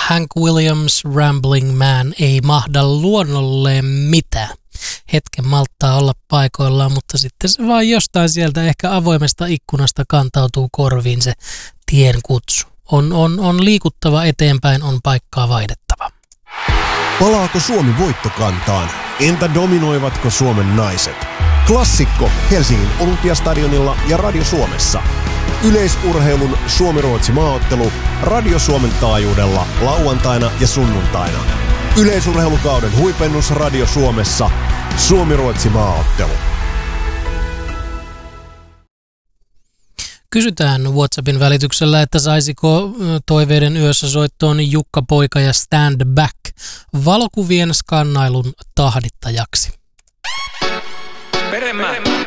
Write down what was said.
Hank Williams, Rambling Man, ei mahda luonnolleen mitään. Hetken malttaa olla paikoillaan, mutta sitten se vaan jostain sieltä ehkä avoimesta ikkunasta kantautuu korviin se tien kutsu. On liikuttava eteenpäin, on paikkaa vaihdettava. Palaako Suomi voittokantaan? Entä dominoivatko Suomen naiset? Klassikko Helsingin Olympiastadionilla ja Radio Suomessa. Yleisurheilun Suomi-Ruotsi maaottelu Radio Suomen taajuudella lauantaina ja sunnuntaina. Yleisurheilukauden huipennus Radio Suomessa. Suomi-Ruotsi maaottelu. Kysytään WhatsAppin välityksellä, että saisiko Toiveiden yössä soittoon Jukka Poika ja Stand Back valokuvien skannailun tahdittajaksi. Peremä.